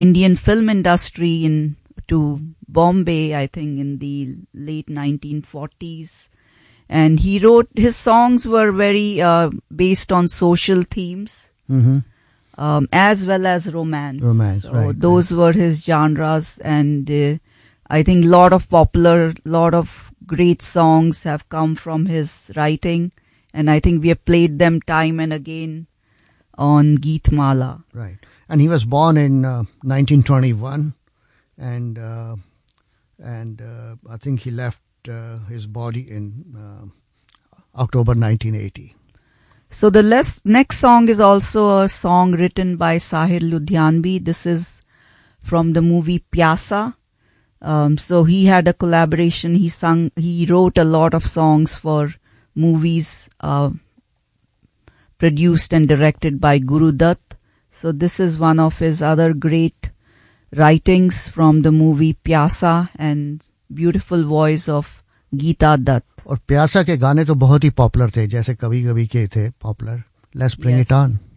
Indian film industry to Bombay, I think in the late 1940s. And he wrote, his songs were very based on social themes, as well as romance. So right. Those were his genres, and I think lot of great songs have come from his writing, and I think we have played them time and again on Geet Mala. Right. And he was born in 1921, and I think he left his body in October 1980. So the next song is also a song written by Sahir Ludhianvi. This is from the movie Pyasa. So he had a collaboration. He wrote a lot of songs for movies produced and directed by Guru Dutt. So this is one of his other great writings from the movie Pyasa, and beautiful voice of Geeta Dutt. और प्यासा के गाने तो बहुत ही popular थे, जैसे कभी कभी के थे popular. Let's bring it on.